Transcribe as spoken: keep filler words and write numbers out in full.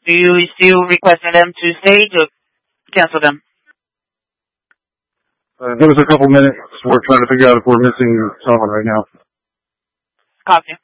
Do you still request them to stay to cancel them? Uh, give us a couple minutes. We're trying to figure out if we're missing someone right now. Copy.